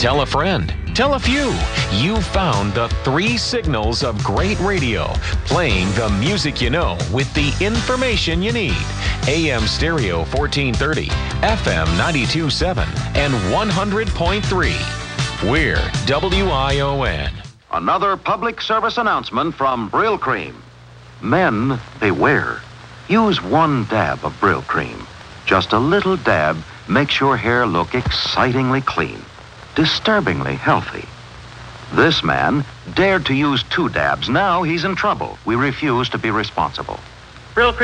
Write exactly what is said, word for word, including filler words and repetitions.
Tell a friend. Tell a few. You found the three signals of great radio, playing the music you know with the information you need. A M Stereo fourteen thirty, F M ninety-two point seven, and one hundred point three. We're W I O N. Another public service announcement from Brill Cream. Men, beware. Use one dab of Brill Cream. Just a little dab makes your hair look excitingly clean, disturbingly healthy. This man dared to use two dabs. Now he's in trouble. We refuse to be responsible. Brill Cream.